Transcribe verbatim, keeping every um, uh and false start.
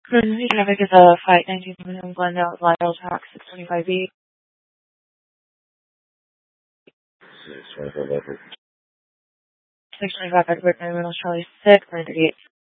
Emergency traffic is a five nineteen from Glendale, Lyle Track six twenty-five B. six twenty-five Edward. six twenty-five Edward, nine Charlie six, nine thirty-eight.